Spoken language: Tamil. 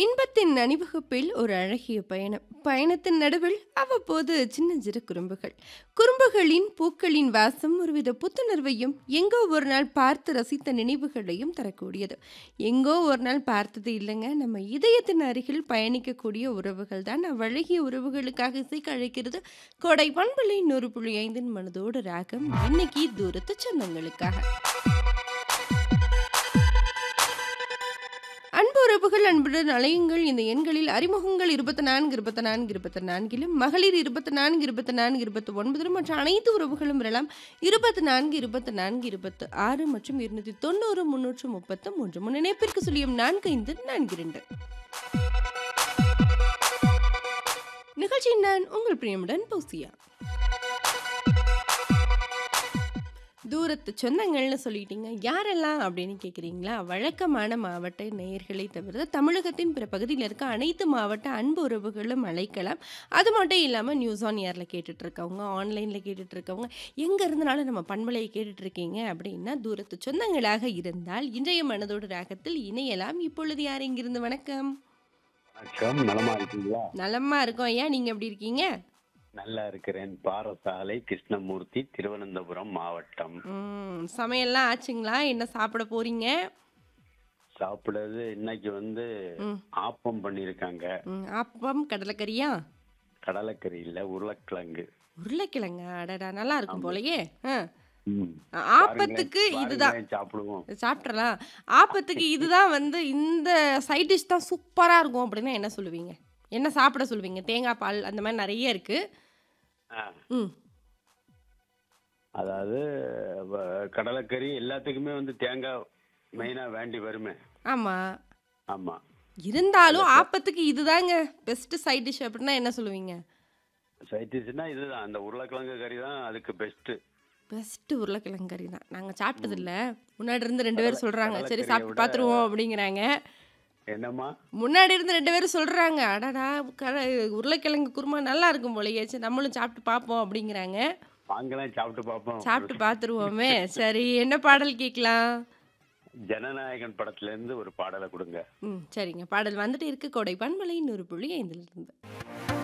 இன்பத்தின் அணிவகுப்பில் ஒரு அழகிய பயணம். பயணத்தின் நடுவில் அவ்வப்போது சின்னஞ்சிறு குறும்புகள். குறும்புகளின் பூக்களின் வாசம் ஒருவித புத்துணர்வையும், எங்கோ ஒரு நாள் பார்த்து ரசித்த நினைவுகளையும் தரக்கூடியது. எங்கோ ஒரு நாள் பார்த்தது இல்லைங்க, நம்ம இதயத்தின் அருகில் பயணிக்கக்கூடிய உறவுகள் தான் அவ்வழகிய உறவுகளுக்காக இசைக்க அழைக்கிறது கோடை பண்பலை 100.5 மனதோடு ராகம். இன்னைக்கு தூரத்து சொந்தங்களுக்காக. அன்பு உறவுகள், அன்புடன் அலையுங்கள். இந்த எண்களில் அறிமுகங்கள் 24 24 24லும், மகளிர் 24 24 29 மற்ற அனைத்து உறவுகளும் வரலாம். 24 24 26 மற்றும் 290 333 முன்னிணைப்பிற்கு சுழியம் 4542. நிகழ்ச்சியின் நான் உங்கள் பிரியமுடன் பௌசியா. தூரத்து சொந்தங்கள்னு சொல்லிட்டீங்க, யாரெல்லாம் அப்படின்னு கேட்குறீங்களா? வழக்கமான மாவட்ட நேயர்களை தவிர தமிழகத்தின் பிற பகுதியில் இருக்க அனைத்து மாவட்ட அன்பு உறவுகளும் அழைக்கலாம். அது மட்டும் இல்லாமல் நியூஸ் ஆன் ஏரில் கேட்டுட்ருக்கவங்க, ஆன்லைனில் கேட்டுட்ருக்கவங்க, எங்கே இருந்தனாலும் நம்ம பண்பலையை கேட்டுட்ருக்கீங்க அப்படின்னா தூரத்து சொந்தங்களாக இருந்தால் இன்றைய மனதோடு ராகத்தில் இணையலாம். இப்பொழுது யார் இங்கிருந்து? வணக்கம். வணக்கம். நலமா இருக்கீங்களா? நலமா இருக்கோம். ஏன் நீங்கள் எப்படி இருக்கீங்க? நல்லா இருக்கிறேன். பாரசாலை கிருஷ்ணமூர்த்தி, திருவனந்தபுரம் மாவட்டம். சமையல்லாம் ஆச்சுங்களா? என்ன சாப்பிட போறீங்க? சாப்பிடுறது இன்னைக்கு ம் ஆப்பம் பண்ணியிருக்காங்க. ஆப்பம் கடலைக்கறியா? கடலைக்கறி இல்ல, உருளைக்கிழங்கு. உருளைக்கிழங்கா? அடடா, நல்லா இருக்கும் ஆமா. போலயே. ம். ஆப்பத்துக்கு இதுதான் பாருங்களேன் சாப்பிடுவோம். சாப்பிட்றலாம். ஆப்பத்துக்கு இதுதான் இந்த சைட் டிஷ் தான் சூப்பரா இருக்கும் அப்படின்னா என்ன சொல்லுவீங்க? என்ன சாப்பிட சொல்லுவீங்க? தேங்காய் பால் அந்த மாதிரி நிறைய இருக்கு. ஆ, ம் அதாவது கடலைக்கறி எல்லாத்துக்குமே தேங்காய் மெயினா வேண்டி வருமே. ஆமா. ஆமா. இருந்தாலும் கடலைக்கறி ஆப்பத்துக்கு இதுதாங்க பெஸ்ட் சைட் டிஷ் அப்படின்னா என்ன சொல்லுவீங்க? சைட்டிஸ்னா இதுதான், அந்த உருளைக்கிழங்கு கறி தான் அதுக்கு பெஸ்ட். பெஸ்ட் உருளைக்கிழங்கு கறி தான். நாங்கள் சாப்பிட்டது இல்லை. முன்னாடி இருந்து 2 பேர் கடலை சொல்கிறாங்க, சரி கடலைக்கறியை சாப்பிட்டு விட பார்த்துருவோம் அப்படிங்கிறாங்க. என்னம்மா? முன்னாடி இருந்து 2 பேரும் சொல்கிறாங்க, அடடா உருளைக்கிழங்கு குருமா நல்லா இருக்கும் போலயே, சரி நம்மளும் சாப்பிட்டு பார்ப்போம் அப்படிங்கிறாங்க. வாங்கலாம், சாப்பிட்டு பார்ப்போம். சாப்பிட்டு பார்த்துருவோமே. சரி, என்ன பாடல் கேட்கலாம்? ஜனநாயகன் படத்துல இருந்து ஒரு பாடலை கொடுங்க. சரிங்க, பாடல் வந்துட்டு இருக்கு கோடை பண்பலை 100.5 இருந்து.